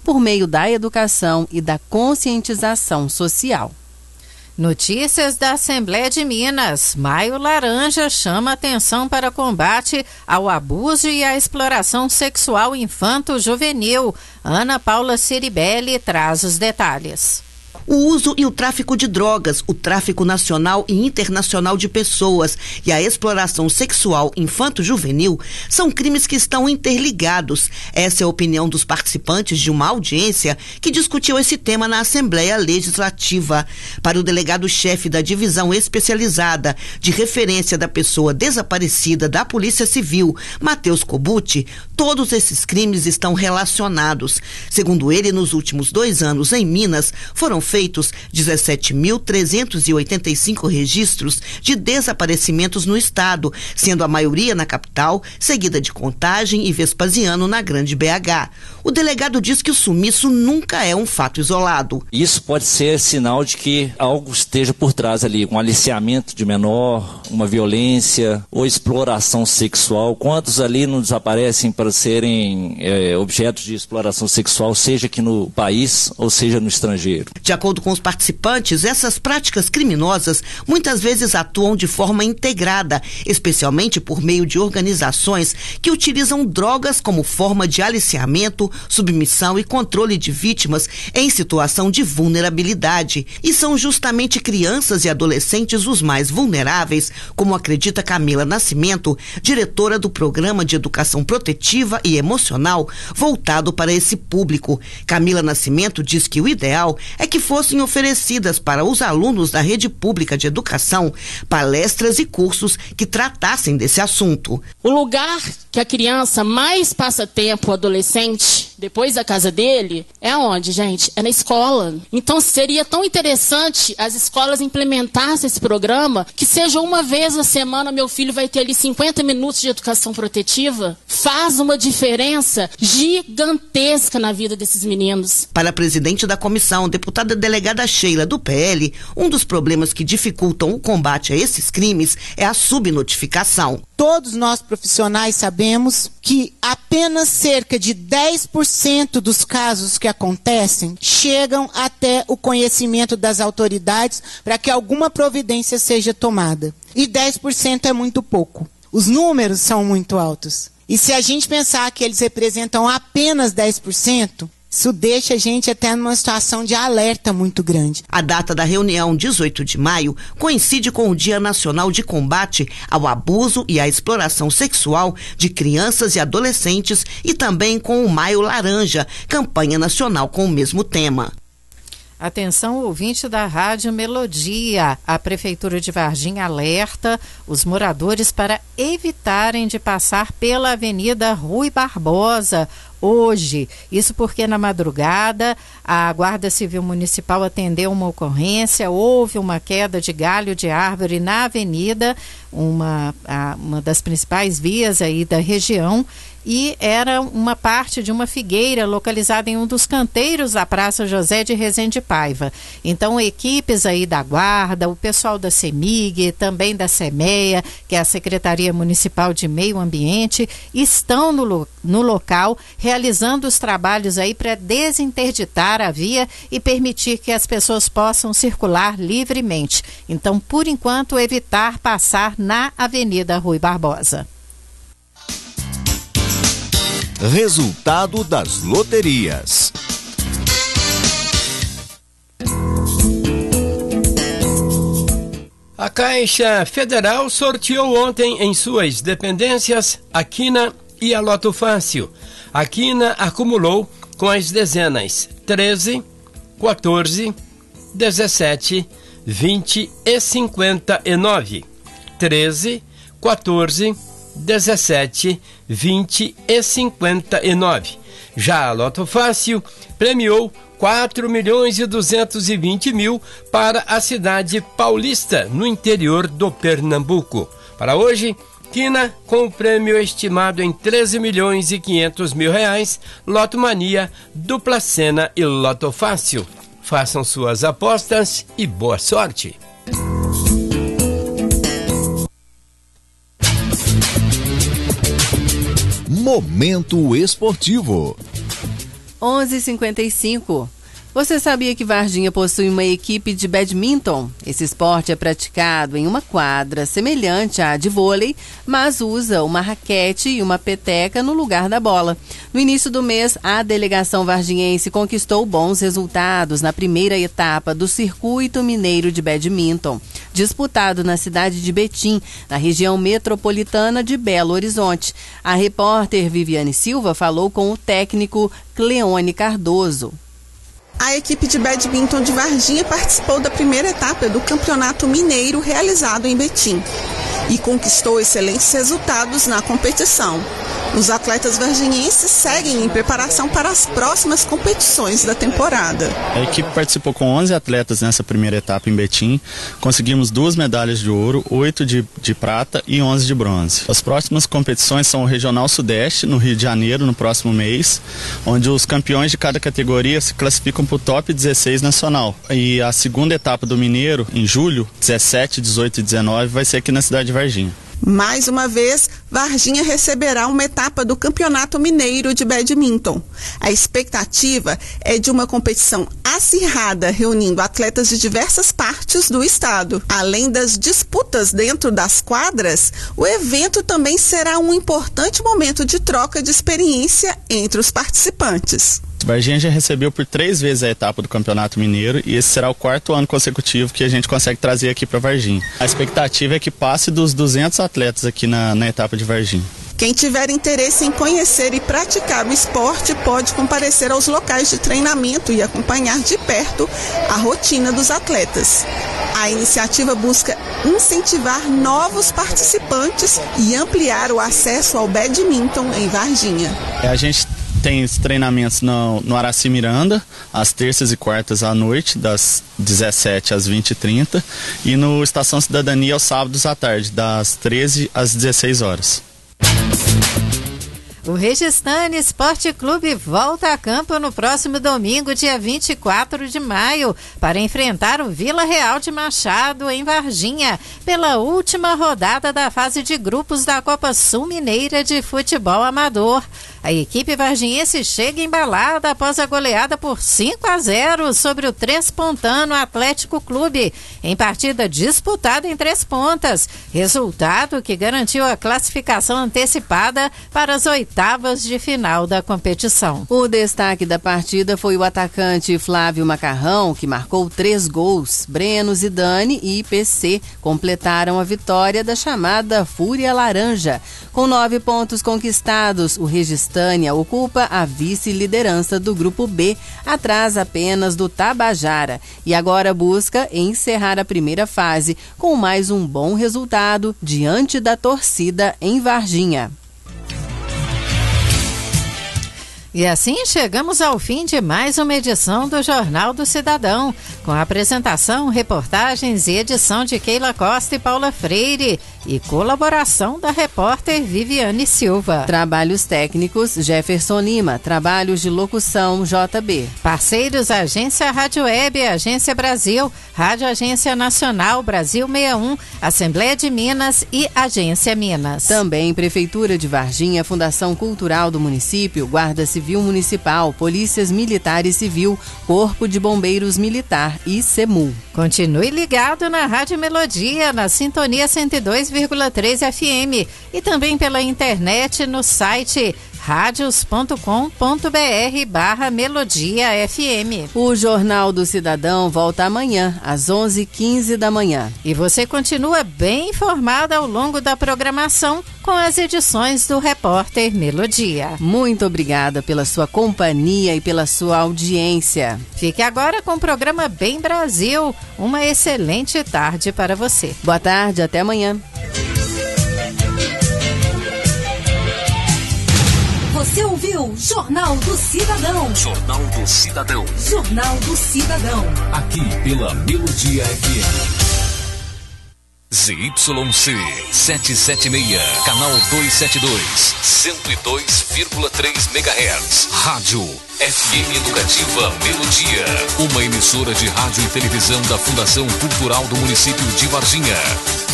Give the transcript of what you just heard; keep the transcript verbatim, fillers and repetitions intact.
por meio da educação e da conscientização social. Notícias da Assembleia de Minas. Maio Laranja chama atenção para combate ao abuso e à exploração sexual infanto-juvenil. Ana Paula Ciribelli traz os detalhes. O uso e o tráfico de drogas, o tráfico nacional e internacional de pessoas e a exploração sexual infanto-juvenil são crimes que estão interligados. Essa é a opinião dos participantes de uma audiência que discutiu esse tema na Assembleia Legislativa. Para o delegado-chefe da Divisão Especializada de Referência da Pessoa Desaparecida da Polícia Civil, Matheus Cobutti, todos esses crimes estão relacionados. Segundo ele, nos últimos dois anos em Minas, foram feitos dezessete mil trezentos e oitenta e cinco registros de desaparecimentos no estado, sendo a maioria na capital, seguida de Contagem e Vespasiano na Grande B H. O delegado diz que o sumiço nunca é um fato isolado. Isso pode ser sinal de que algo esteja por trás ali, um aliciamento de menor, uma violência ou exploração sexual. Quantos ali não desaparecem para serem é, objetos de exploração sexual, seja aqui no país ou seja no estrangeiro? De acordo com os participantes, essas práticas criminosas muitas vezes atuam de forma integrada, especialmente por meio de organizações que utilizam drogas como forma de aliciamento, submissão e controle de vítimas em situação de vulnerabilidade. E são justamente crianças e adolescentes os mais vulneráveis, como acredita Camila Nascimento, diretora do Programa de Educação Protetiva e Emocional voltado para esse público. Camila Nascimento diz que o ideal é que fossem oferecidas para os alunos da rede pública de educação palestras e cursos que tratassem desse assunto. O lugar que a criança mais passa tempo, o adolescente, depois da casa dele, é onde, gente? É na escola. Então seria tão interessante as escolas implementassem esse programa, que seja uma vez a semana meu filho vai ter ali cinquenta minutos de educação protetiva. Faz uma diferença gigantesca na vida desses meninos. Para a presidente da comissão, deputada delegada Sheila do P L, um dos problemas que dificultam o combate a esses crimes é a subnotificação. Todos nós profissionais sabemos que apenas cerca de dez por cento dos casos que acontecem chegam até o conhecimento das autoridades para que alguma providência seja tomada. E dez por cento é muito pouco. Os números são muito altos. E se a gente pensar que eles representam apenas dez por cento, isso deixa a gente até numa situação de alerta muito grande. A data da reunião, dezoito de maio, coincide com o Dia Nacional de Combate ao Abuso e à Exploração Sexual de Crianças e Adolescentes e também com o Maio Laranja, campanha nacional com o mesmo tema. Atenção, ouvinte da Rádio Melodia. A Prefeitura de Varginha alerta os moradores para evitarem de passar pela Avenida Rui Barbosa hoje. Isso porque na madrugada a Guarda Civil Municipal atendeu uma ocorrência, houve uma queda de galho de árvore na avenida, uma, a, uma das principais vias aí da região, e era uma parte de uma figueira localizada em um dos canteiros da Praça José de Rezende Paiva. Então, equipes aí da Guarda, o pessoal da CEMIG, também da SEMEA, que é a Secretaria Municipal de Meio Ambiente, estão no, no local realizando os trabalhos aí para desinterditar a via e permitir que as pessoas possam circular livremente. Então, por enquanto, evitar passar na Avenida Rui Barbosa. Resultado das loterias. A Caixa Federal sorteou ontem em suas dependências a Quina e a Loto Fácil. A Quina acumulou com as dezenas treze, quatorze, dezessete, vinte e cinquenta e nove. treze, quatorze, dezessete, vinte e cinquenta e nove. Já a Loto Fácil premiou quatro milhões e duzentos e vinte mil para a cidade paulista, no interior do Pernambuco. Para hoje, Quina com o prêmio estimado em treze milhões e quinhentos mil reais, Loto Mania, Dupla Sena e Loto Fácil. Façam suas apostas e boa sorte! Momento esportivo. onze e cinquenta e cinco. Você sabia que Varginha possui uma equipe de badminton? Esse esporte é praticado em uma quadra semelhante à de vôlei, mas usa uma raquete e uma peteca no lugar da bola. No início do mês, a delegação varginhense conquistou bons resultados na primeira etapa do Circuito Mineiro de Badminton, disputado na cidade de Betim, na região metropolitana de Belo Horizonte. A repórter Viviane Silva falou com o técnico Cleone Cardoso. A equipe de badminton de Varginha participou da primeira etapa do Campeonato Mineiro realizado em Betim e conquistou excelentes resultados na competição. Os atletas varginhenses seguem em preparação para as próximas competições da temporada. A equipe participou com onze atletas nessa primeira etapa em Betim. Conseguimos duas medalhas de ouro, oito de, de prata e onze de bronze. As próximas competições são o Regional Sudeste, no Rio de Janeiro, no próximo mês, onde os campeões de cada categoria se classificam para o top dezesseis nacional. E a segunda etapa do Mineiro, em julho, dezessete, dezoito e dezenove, vai ser aqui na cidade de Varginha. Mais uma vez, Varginha receberá uma etapa do Campeonato Mineiro de Badminton. A expectativa é de uma competição acirrada, reunindo atletas de diversas partes do estado. Além das disputas dentro das quadras, o evento também será um importante momento de troca de experiência entre os participantes. Varginha já recebeu por três vezes a etapa do Campeonato Mineiro e esse será o quarto ano consecutivo que a gente consegue trazer aqui para Varginha. A expectativa é que passe dos duzentos atletas aqui na, na etapa de Varginha. Quem tiver interesse em conhecer e praticar o esporte pode comparecer aos locais de treinamento e acompanhar de perto a rotina dos atletas. A iniciativa busca incentivar novos participantes e ampliar o acesso ao badminton em Varginha. A gente tem treinamentos no, no Araci Miranda, às terças e quartas à noite, das dezessete às vinte e trinta, e no Estação Cidadania aos sábados à tarde, das treze às dezesseis horas. O Registani Esporte Clube volta a campo no próximo domingo, dia vinte e quatro de maio, para enfrentar o Vila Real de Machado, em Varginha, pela última rodada da fase de grupos da Copa Sul Mineira de Futebol Amador. A equipe varginhense chega embalada após a goleada por cinco a zero sobre o Trespontano Atlético Clube, em partida disputada em Três Pontas, resultado que garantiu a classificação antecipada para as oitavas de final da competição. O destaque da partida foi o atacante Flávio Macarrão, que marcou três gols. Breno, Zidane e P C completaram a vitória da chamada Fúria Laranja. Com nove pontos conquistados, o Registânia ocupa a vice-liderança do Grupo B, atrás apenas do Tabajara, e agora busca encerrar a primeira fase com mais um bom resultado diante da torcida em Varginha. E assim chegamos ao fim de mais uma edição do Jornal do Cidadão, com a apresentação, reportagens e edição de Keila Costa e Paula Freire, e colaboração da repórter Viviane Silva. Trabalhos técnicos Jefferson Lima, trabalhos de locução J B. Parceiros Agência Rádio Web, Agência Brasil, Rádio Agência Nacional Brasil sessenta e um, Assembleia de Minas e Agência Minas. Também Prefeitura de Varginha, Fundação Cultural do Município, Guarda Civil Municipal, Polícias Militar e Civil, Corpo de Bombeiros Militar e SEMU. Continue ligado na Rádio Melodia, na Sintonia cento e dois vírgula três F M e também pela internet no site radios ponto com ponto br barra Melodia F M. O Jornal do Cidadão volta amanhã, às onze e quinze da manhã. E você continua bem informada ao longo da programação com as edições do Repórter Melodia. Muito obrigada pela sua companhia e pela sua audiência. Fique agora com o programa Bem Brasil. Uma excelente tarde para você. Boa tarde, até amanhã. Você ouviu Jornal do Cidadão. Jornal do Cidadão. Jornal do Cidadão. Aqui pela Melodia F M. Z Y C setecentos e setenta e seis, canal duzentos e setenta e dois, cento e dois vírgula três megahertz. Rádio F M Educativa Melodia, uma emissora de rádio e televisão da Fundação Cultural do Município de Varginha.